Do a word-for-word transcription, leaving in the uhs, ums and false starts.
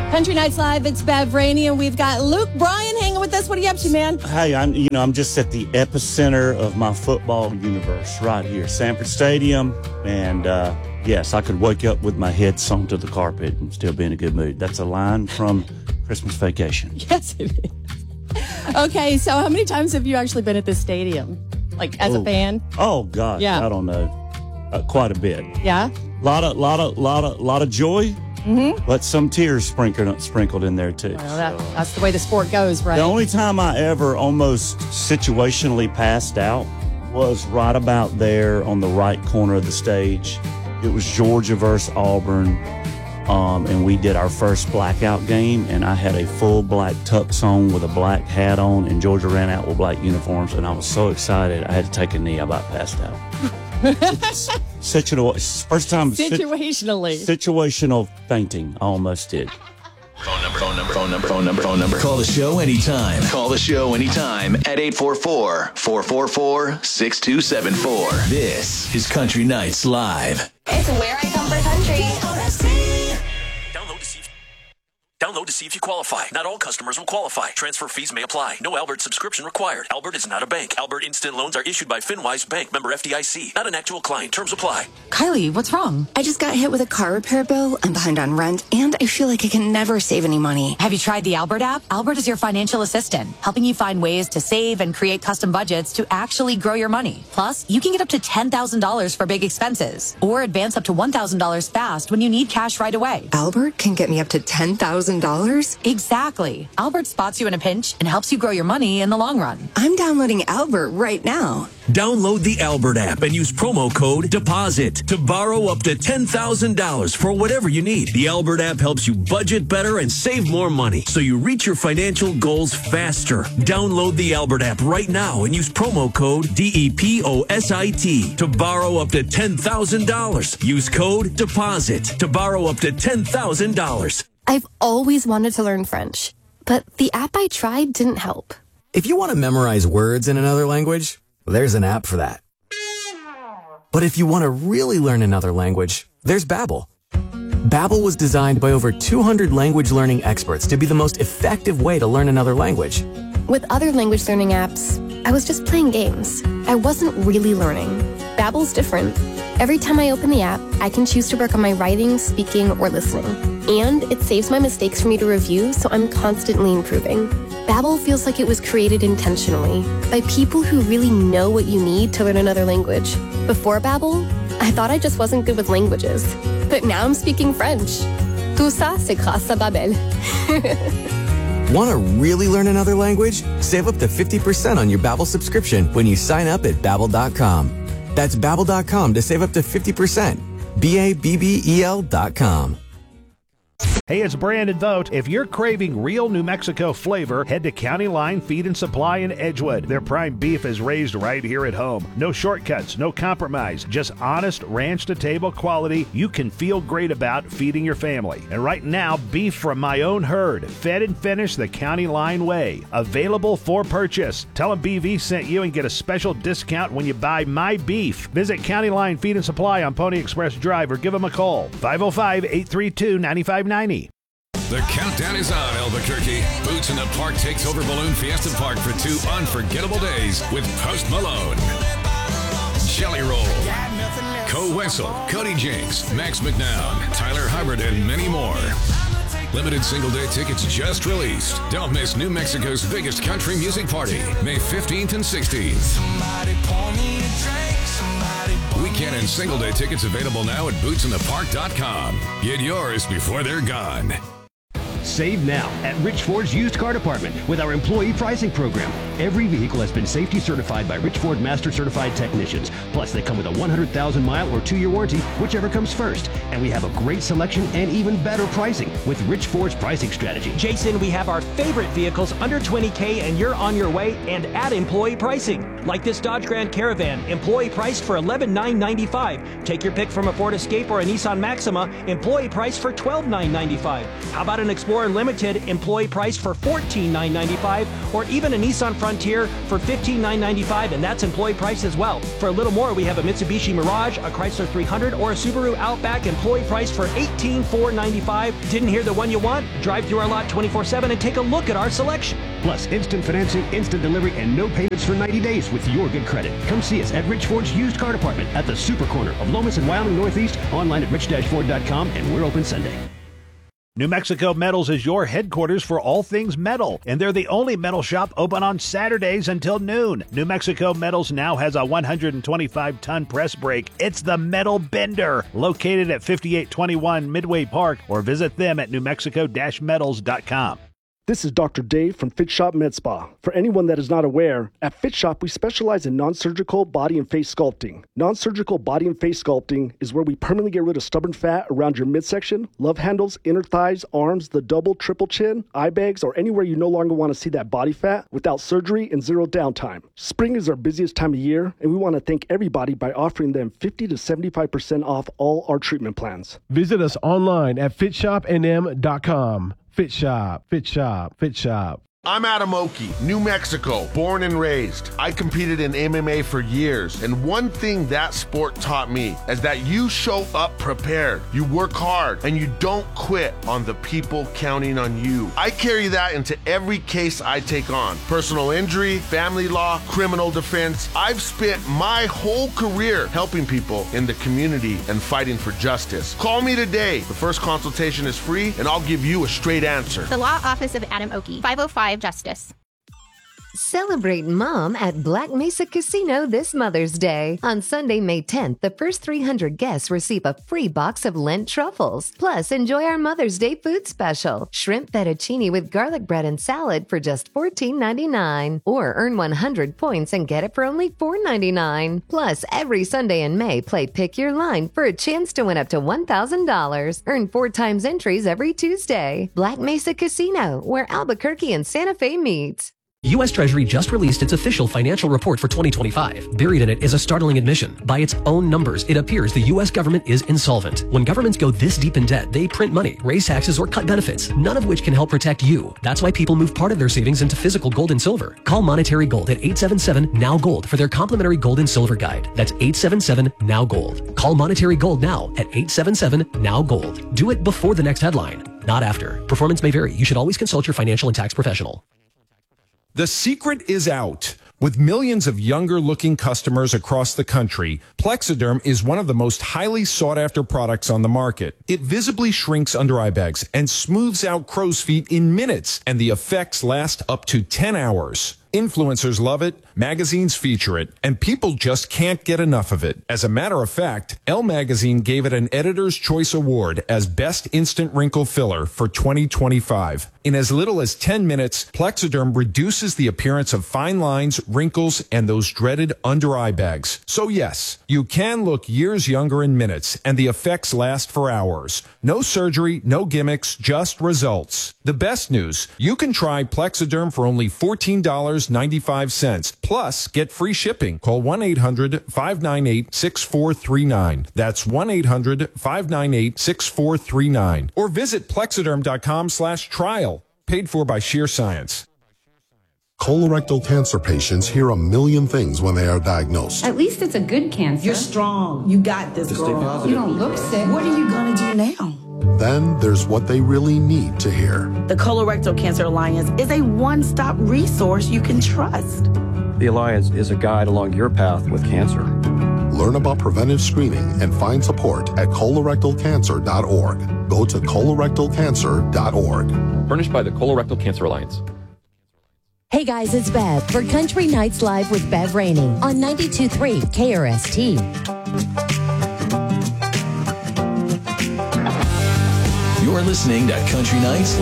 Country Nights Live, it's Bev Rainey, and we've got Luke Bryan hanging with us. What are you up to, man? Hey, I'm you know I'm just at the epicenter of my football universe right here, Sanford Stadium, and uh, yes, I could wake up with my head sunk to the carpet and still be in a good mood. That's a line from Christmas Vacation. Yes, it is. Okay, so how many times have you actually been at this stadium, like as Ooh. a fan? Oh God, Yeah. I don't know, uh, quite a bit. Yeah. Lot of, lot of, lot of, lot of joy. Mm-hmm. But some tears sprinkled sprinkled in there too. Well, that, that's the way the sport goes, right? The only time I ever almost situationally passed out was right about there on the right corner of the stage. It was Georgia versus Auburn, um, and we did our first blackout game, and I had a full black tux on with a black hat on, and Georgia ran out with black uniforms, and I was so excited I had to take a knee. I about passed out. Situational, first time Situationally. Situational fainting. I almost did. Phone number, phone number, phone number, phone number, phone number. Call the show anytime. Call the show anytime at eight four four, four four four, six two seven four. This is Country Nights Live. It's where I come for country. Download to see if, download to see if you qualify. Not all customers will qualify. Transfer fees may apply. No Albert subscription required. Albert is not a bank. Albert Instant Loans are issued by FinWise Bank, member F D I C. Not an actual client. Terms apply. Kylie, what's wrong? I just got hit with a car repair bill. I'm behind on rent, and I feel like I can never save any money. Have you tried the Albert app? Albert is your financial assistant, helping you find ways to save and create custom budgets to actually grow your money. Plus, you can get up to ten thousand dollars for big expenses, or advance up to one thousand dollars fast when you need cash right away. Albert can get me up to ten thousand dollars? Exactly. Albert spots you in a pinch and helps you grow your money in the long run. I'm downloading Albert right now. Download the Albert app and use promo code DEPOSIT to borrow up to ten thousand dollars for whatever you need. The Albert app helps you budget better and save more money so you reach your financial goals faster. Download the Albert app right now and use promo code D E P O S I T to borrow up to ten thousand dollars. Use code DEPOSIT to borrow up to ten thousand dollars. I've always wanted to learn French, but the app I tried didn't help. If you want to memorize words in another language, there's an app for that. But if you want to really learn another language, there's Babbel. Babbel was designed by over two hundred language learning experts to be the most effective way to learn another language. With other language learning apps, I was just playing games. I wasn't really learning. Babbel's different. Every time I open the app, I can choose to work on my writing, speaking, or listening. And it saves my mistakes for me to review, so I'm constantly improving. Babbel feels like it was created intentionally by people who really know what you need to learn another language. Before Babbel, I thought I just wasn't good with languages. But now I'm speaking French. Tout ça, c'est grâce à Babbel. Want to really learn another language? Save up to fifty percent on your Babbel subscription when you sign up at Babbel dot com. That's Babbel dot com to save up to fifty percent. B A B B E L dot com. Hey, it's Brandon Vogt. If you're craving real New Mexico flavor, head to County Line Feed and Supply in Edgewood. Their prime beef is raised right here at home. No shortcuts, no compromise, just honest ranch-to-table quality you can feel great about feeding your family. And right now, beef from my own herd, fed and finished the County Line way. Available for purchase. Tell them B V sent you and get a special discount when you buy my beef. Visit County Line Feed and Supply on Pony Express Drive or give them a call. five oh five, eight three two, nine five nine zero. The countdown is on, Albuquerque. Boots in the Park takes over Balloon Fiesta Park for two unforgettable days with Post Malone, Jelly Roll, Co Wessel, Cody Jinks, Max McNown, Tyler Hubbard, and many more. Limited single-day tickets just released. Don't miss New Mexico's biggest country music party, May fifteenth and sixteenth. Weekend and single-day tickets available now at boots in the park dot com. Get yours before they're gone. Save now at Rich Ford's used car department with our employee pricing program. Every vehicle has been safety certified by Rich Ford Master Certified Technicians. Plus, they come with a one hundred thousand mile or two-year warranty, whichever comes first. And we have a great selection and even better pricing with Rich Ford's pricing strategy. Jason, we have our favorite vehicles under twenty K and you're on your way and at employee pricing. Like this Dodge Grand Caravan, employee priced for eleven thousand nine hundred ninety-five dollars. Take your pick from a Ford Escape or a Nissan Maxima, employee priced for twelve thousand nine hundred ninety-five dollars. How about an Explorer Limited, employee priced for fourteen thousand nine hundred ninety-five dollars, or even a Nissan Frontier for fifteen thousand nine hundred ninety-five dollars, and that's employee price as well. For a little more, we have a Mitsubishi Mirage, a Chrysler three hundred, or a Subaru Outback, employee price for eighteen thousand four hundred ninety-five dollars. Didn't hear the one you want? Drive through our lot twenty-four seven and take a look at our selection. Plus, instant financing, instant delivery, and no payments for ninety days with your good credit. Come see us at Rich Ford's used car department at the Super Corner of Lomas and Wyoming Northeast, online at rich dash ford dot com, and we're open Sunday. New Mexico Metals is your headquarters for all things metal, and they're the only metal shop open on Saturdays until noon. New Mexico Metals now has a one hundred twenty-five ton press brake. It's the Metal Bender, located at fifty-eight twenty-one Midway Park, or visit them at new mexico dash metals dot com. This is Doctor Dave from Fit Shop Med Spa. For anyone that is not aware, at Fit Shop we specialize in non-surgical body and face sculpting. Non-surgical body and face sculpting is where we permanently get rid of stubborn fat around your midsection, love handles, inner thighs, arms, the double, triple chin, eye bags, or anywhere you no longer want to see that body fat without surgery and zero downtime. Spring is our busiest time of year, and we want to thank everybody by offering them fifty to seventy-five percent off all our treatment plans. Visit us online at fit shop n m dot com. Fit Shop, Fit Shop, Fit Shop. I'm Adam Oki, New Mexico, born and raised. I competed in M M A for years, and one thing that sport taught me is that you show up prepared, you work hard, and you don't quit on the people counting on you. I carry that into every case I take on. Personal injury, family law, criminal defense. I've spent my whole career helping people in the community and fighting for justice. Call me today. The first consultation is free, and I'll give you a straight answer. The Law Office of Adam Oki, five oh five Justice. Celebrate Mom at Black Mesa Casino this Mother's Day. On Sunday, May tenth, the first three hundred guests receive a free box of Lent truffles. Plus, enjoy our Mother's Day food special, shrimp fettuccine with garlic bread and salad for just fourteen ninety-nine. Or earn one hundred points and get it for only four ninety-nine. Plus, every Sunday in May, play Pick Your Line for a chance to win up to one thousand dollars. Earn four times entries every Tuesday. Black Mesa Casino, where Albuquerque and Santa Fe meet. U S Treasury just released its official financial report for twenty twenty-five. Buried in it is a startling admission. By its own numbers, it appears the U S government is insolvent. When governments go this deep in debt, they print money, raise taxes, or cut benefits, none of which can help protect you. That's why people move part of their savings into physical gold and silver. Call Monetary Gold at eight seven seven N O W Gold for their complimentary gold and silver guide. That's eight seven seven N O W Gold. Call Monetary Gold now at eight seven seven N O W Gold. Do it before the next headline, not after. Performance may vary. You should always consult your financial and tax professional. The secret is out. With millions of younger-looking customers across the country, Plexiderm is one of the most highly sought-after products on the market. It visibly shrinks under eye bags and smooths out crow's feet in minutes, and the effects last up to ten hours. Influencers love it, magazines feature it, and people just can't get enough of it. As a matter of fact, Elle Magazine gave it an Editor's Choice Award as Best Instant Wrinkle Filler for twenty twenty-five. In as little as ten minutes, Plexiderm reduces the appearance of fine lines, wrinkles, and those dreaded under-eye bags. So yes, you can look years younger in minutes, and the effects last for hours. No surgery, no gimmicks, just results. The best news, you can try Plexiderm for only fourteen dollars and ninety-five cents. Plus, get free shipping. Call one eight hundred five nine eight six four three nine. That's one eight hundred five nine eight six four three nine. Or visit plexiderm.com slash trial. Paid for by Sheer Science. Colorectal cancer patients hear a million things when they are diagnosed. At least it's a good cancer. You're strong. You got this, Just stay positive. You don't look sick. What are you going to do now? Then there's what they really need to hear. The Colorectal Cancer Alliance is a one-stop resource you can trust. The Alliance is a guide along your path with cancer. Learn about preventive screening and find support at colorectal cancer dot org. Go to colorectal cancer dot org. Furnished by the Colorectal Cancer Alliance. Hey guys, it's Bev for Country Nights Live with Bev Rainey on ninety-two point three K R S T. You're listening to Country Nights